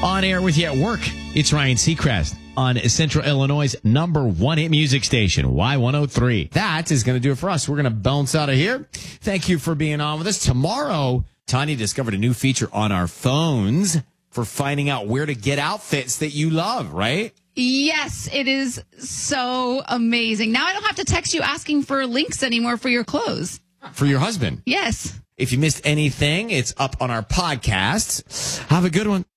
On air with you at work, it's Ryan Seacrest on Central Illinois' #1 hit music station, Y103. That is going to do it for us. We're going to bounce out of here. Thank you for being on with us. Tomorrow, Tanya discovered a new feature on our phones for finding out where to get outfits that you love, right? Yes, it is so amazing. Now I don't have to text you asking for links anymore for your clothes. For your husband. Yes. If you missed anything, it's up on our podcasts. Have a good one.